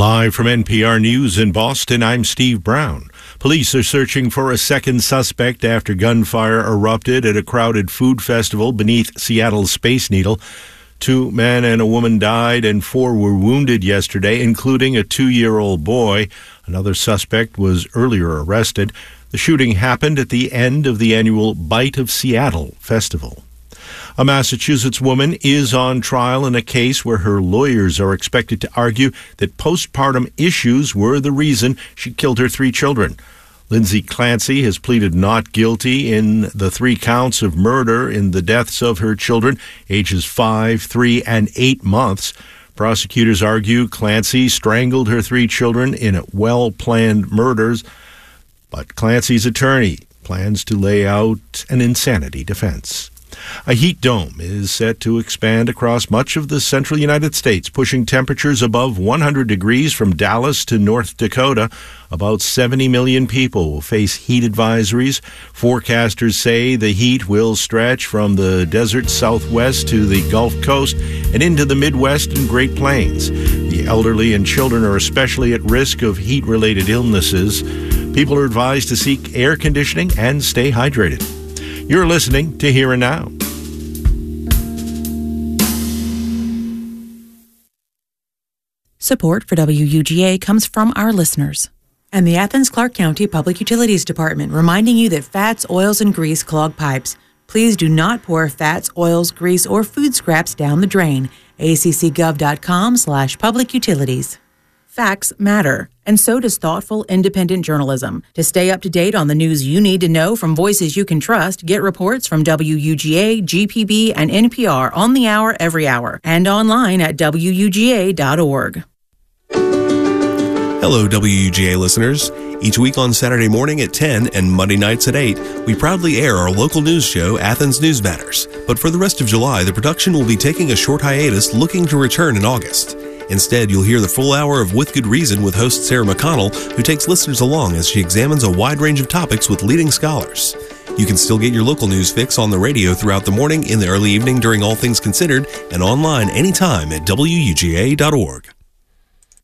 Live from NPR News in Boston, I'm Steve Brown. Police are searching for a second suspect after gunfire erupted at a crowded food festival beneath Seattle's Space Needle. 2 men and a woman died and 4 were wounded yesterday, including a 2-year-old boy. Another suspect was earlier arrested. The shooting happened at the end of the annual Bite of Seattle festival. A Massachusetts woman is on trial in a case where her lawyers are expected to argue that postpartum issues were the reason she killed her 3 children. Lindsay Clancy has pleaded not guilty in the 3 counts of murder in the deaths of her children, ages 5, 3, and 8 months. Prosecutors argue Clancy strangled her 3 children in well-planned murders, but Clancy's attorney plans to lay out an insanity defense. A heat dome is set to expand across much of the central United States, pushing temperatures above 100 degrees from Dallas to North Dakota. About 70 million people will face heat advisories. Forecasters say the heat will stretch from the desert southwest to the Gulf Coast and into the Midwest and Great Plains. The elderly and children are especially at risk of heat-related illnesses. People are advised to seek air conditioning and stay hydrated. You're listening to Here and Now. Support for WUGA comes from our listeners. And the Athens-Clarke County Public Utilities Department, reminding you that fats, oils, and grease clog pipes. Please do not pour fats, oils, grease, or food scraps down the drain. ACCGov.com/public utilities. Facts matter, and so does thoughtful, independent journalism. To stay up to date on the news you need to know from voices you can trust, get reports from WUGA, GPB, and NPR on the hour every hour, and online at WUGA.org. Hello, WUGA listeners. Each week on Saturday morning at 10 and Monday nights at 8, we proudly air our local news show, Athens News Matters. But for the rest of July, the production will be taking a short hiatus, looking to return in August. Instead, you'll hear the full hour of With Good Reason with host Sarah McConnell, who takes listeners along as she examines a wide range of topics with leading scholars. You can still get your local news fix on the radio throughout the morning, in the early evening during All Things Considered, and online anytime at WUGA.org.